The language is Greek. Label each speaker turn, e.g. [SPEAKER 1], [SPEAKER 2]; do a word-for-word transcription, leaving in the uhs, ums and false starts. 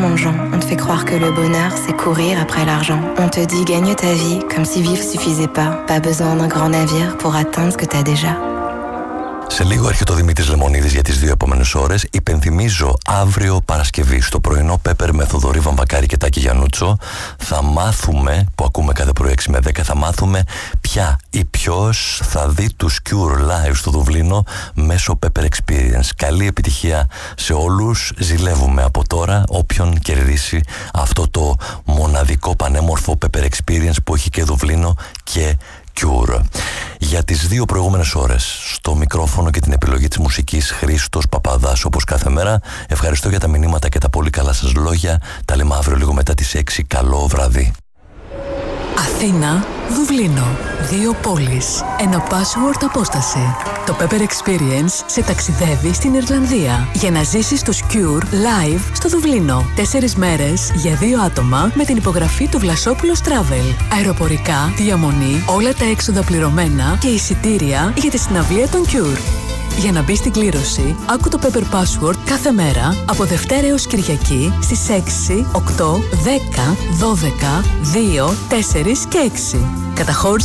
[SPEAKER 1] mangeant. On te fait croire que le bonheur, c'est courir après l'argent. On te dit gagne ta vie, comme si vivre suffisait pas. Pas besoin d'un grand navire pour atteindre ce que t'as déjà.
[SPEAKER 2] Σε λίγο έρχεται ο Δημήτρης Λεμονίδης για τις δύο επόμενες ώρες. Υπενθυμίζω, αύριο Παρασκευή στο πρωινό Πέπερ με Θοδωρή Βαμβακάρη και Τάκη Γιαννούτσο θα μάθουμε, που ακούμε κάθε πρωί έξι με δέκα, θα μάθουμε ποια ή ποιος θα δει τους Cure live στο Δουβλίνο μέσω Pepper Experience. Καλή επιτυχία σε όλους. Ζηλεύουμε από τώρα όποιον κερδίσει αυτό το μοναδικό πανέμορφο Pepper Experience που έχει και Δουβλίνο και Cure. Για τις δύο προηγούμενες ώρες στο μικρόφωνο και την επιλογή της μουσικής Χρήστος Παπαδάς, όπως κάθε μέρα. Ευχαριστώ για τα μηνύματα και τα πολύ καλά σας λόγια. Τα λέμε αύριο λίγο μετά τις έξι. Καλό βράδυ.
[SPEAKER 3] Αθήνα, Δουβλίνο. Δύο πόλεις. Ένα password απόσταση. Το Pepper Experience σε ταξιδεύει στην Ιρλανδία για να ζήσεις τους Cure live στο Δουβλίνο. Τέσσερις μέρες για δύο άτομα με την υπογραφή του Βλασόπουλος Travel. Αεροπορικά, διαμονή, όλα τα έξοδα πληρωμένα και εισιτήρια για τη συναυλία των Cure. Για να μπει στην κλήρωση, άκου το Pepper Password κάθε μέρα από Δευτέρα έως Κυριακή στις έξι, οκτώ, δέκα, δώδεκα, δύο, τέσσερα και έξι. Καταχώρηση